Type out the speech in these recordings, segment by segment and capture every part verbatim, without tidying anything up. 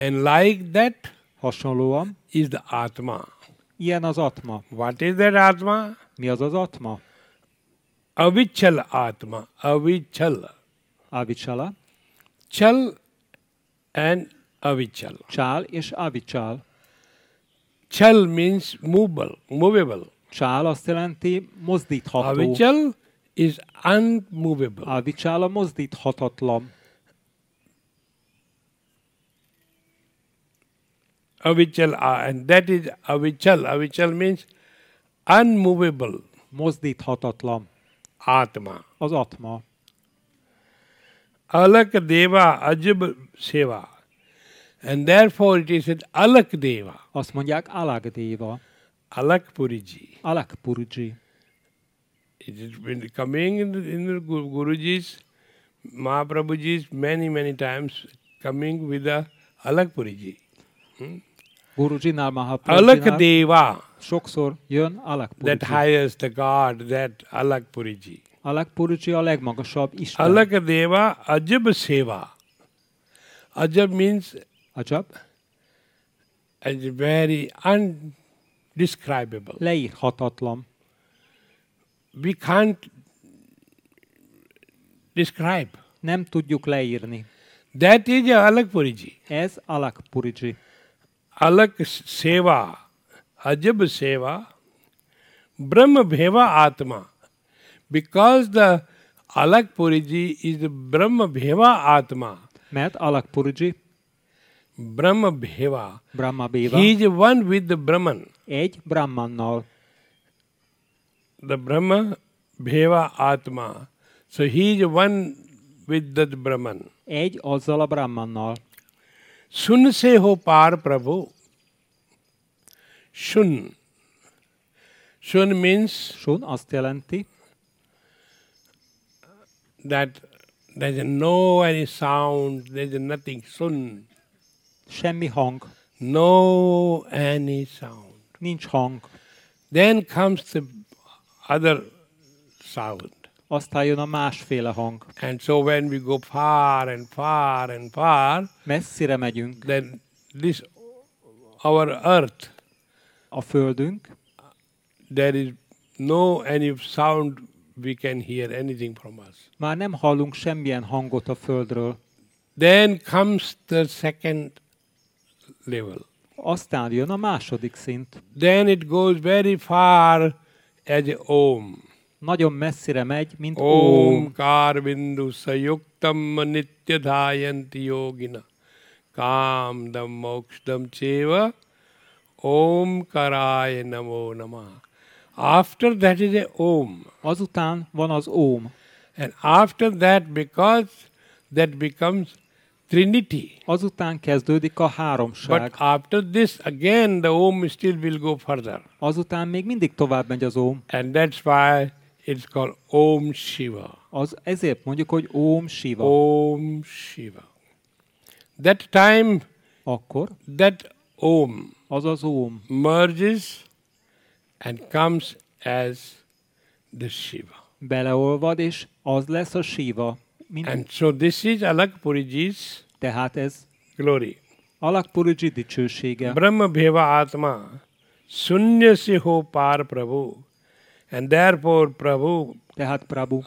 And like that Hasonlóan is the Atma. ilyen az atma. What is that Atma? Mi az az atma? Avichal Atma. Avichal. Avichala, Chal and avichal. csál és avicsál. Chal means movable, movable. Csál azt jelenti mozdítható. Avichal is unmovable. Avicsál a mozdíthatatlan. Avichal, uh, and that is avichal. Avichal means unmovable. Mozdíthatatlan. Atma. Az atma. Alak Deva Ajab Seva. And therefore it is said Alak Deva. Azt mondják Alakdeva. Alak Puriji. Alakpurji. It has been coming in the, in the Gu- Guruji's, Mahaprabhuji's many, many times coming with the Alak Puriji. Gurujinál, Alak Mahaprabhujinál Deva. sokszor jön That Alakpurji. highest the God, that Alak Puriji. Alakpurji a legmagasabb Isten. Alak Deva Ajab Seva. Ajab means Ajab, as very undescribable. leírhatatlan. We can't describe. Nem tudjuk leírni. That is Alak Puriji. Ez Alakpurji. Alak Seva, Ajab Seva, Brahma Bheva Atma. Because the Alak Puriji is the Brahma Bheva Atma. Mert Alakpurji, Brahma Bheva. Brahma Béva, He is one with the Brahman. egy Brahmannal. The Brahma Bheva Atma. So he is one with the Brahman. Egy azzal a Brahmannal. Sun se ho par Prabhu. Shun. Shun means Sun azt jelenti, that there is no any sound, there is nothing. Sun. semmi hang, No any sound. nincs hang. Then comes the other sound. Aztán jön a másféle hang. And so when we go far and far and far, Messzire megyünk. then this, our earth, A földünk, there is no any sound we can hear anything from us. már nem hallunk semmilyen hangot a földről. Then comes the second level. Aztán jön a második szint. Then it goes very far as a Om. Nagyon messzire megy, mint Om Óm. Karvindu Sayuktam Nityadhayanti Yogina Kam Dam Mokshdam Cheva Om Karaya Namo Namah. After that is a Om. Azután van az Óm. And after that, because that becomes Trinity. Azután kezdődik a háromság. But after this, again, the Om still will go further. Azután még mindig tovább megy az Óm. And that's why it's called Om Shiva. Az, ezért mondjuk, hogy Óm Siva. Om Shiva. That time, Akkor that Om az az Óm merges and comes as the Shiva. beleolvad, és az lesz a Siva. Mint, And so this is Alak Puriji's tehát ez glory. Alakpurji dicsősége. Brahma Bheva Atma Sunya se ho par Prabhu. And therefore Prabhu Tehát Prabhu.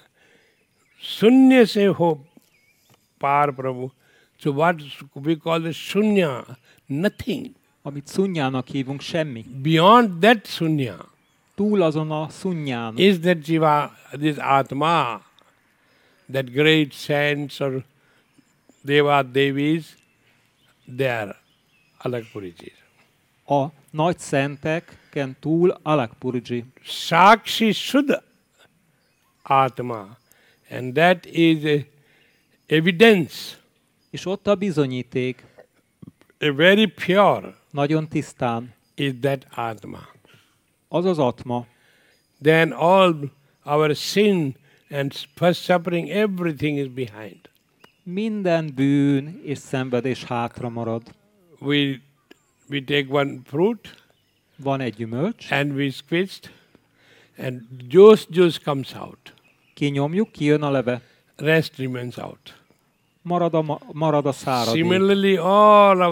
Sunya se ho par Prabhu. So what we call the Sunya, nothing. Amit szunnyának hívunk, semmi. Beyond that Sunya Túl azon a szunnyán is that Jiva, this Atma, that great saints or Deva Devis, they are Alak Puriji. a nagy szenteken túl Alakpurji. Sakshi Shuddha Atma. And that is a evidence, És ott a bizonyíték, a very pure, nagyon tisztán, is that Atma. az az atma. Then all our sin and first suffering, everything is behind. Minden bűn és szenvedés hátra marad. We we take one fruit Van egy gyümölcs, and we squeezed, and juice juice comes out. kinyomjuk, kijön a leve. Rest remains out. Marad a, ma- marad a száradék. Similarly, all our